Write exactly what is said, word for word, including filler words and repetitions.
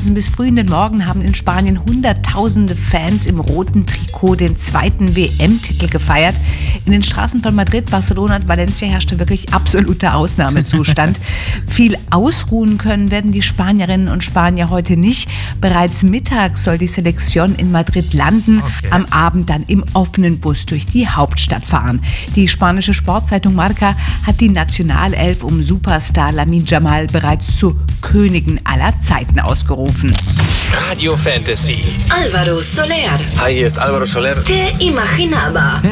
abends bis früh in den Morgen haben in Spanien hunderttausende Fans im roten Trikot den zweiten W M-Titel gefeiert. In den Straßen von Madrid, Barcelona und Valencia herrschte wirklich absoluter Ausnahmezustand. Viel ausruhen können werden die Spanierinnen und Spanier heute nicht. Bereits mittags soll die Selección in Madrid landen, okay. Am Abend dann im offenen Bus durch die Hauptstadt fahren. Die spanische Sportzeitung Marca hat die Nationalelf um Superstar Lamine Yamal bereits zur Königin aller Zeiten ausgerufen. Radio Fantasy. Álvaro Soler. Hi, hier ist Álvaro Soler. Te imaginaba.